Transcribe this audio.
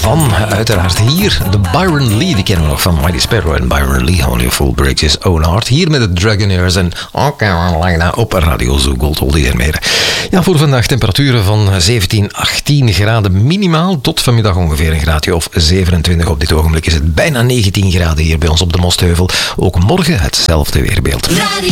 van uiteraard hier de Byron Lee. Die kennen we nog van Mighty Sparrow en Byron Lee. Only a Fool Breaks His Own Heart. Hier met de Dragonaires en op Radio Zoo Gold Oldie en meer. Ja, voor vandaag temperaturen van 17, 18 graden minimaal. Tot vanmiddag ongeveer een graadje of 27. Op dit ogenblik is het bijna 19 graden hier bij ons op de Mostheuvel. Ook morgen hetzelfde weerbeeld.